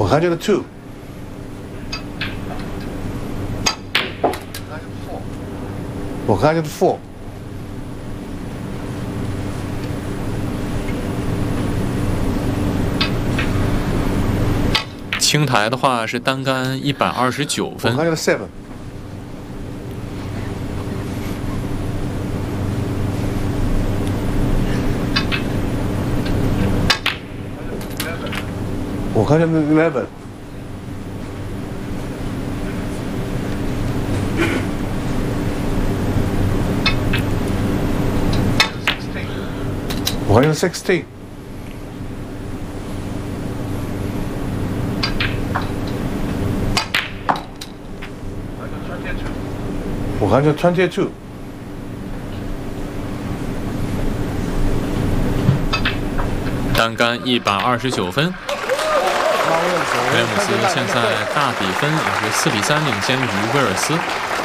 102. 104. 青台的话是单杆129分。 107. 111. 116. 122. 单杆129分。威廉姆斯现在大比分也是4比3领先于威尔斯。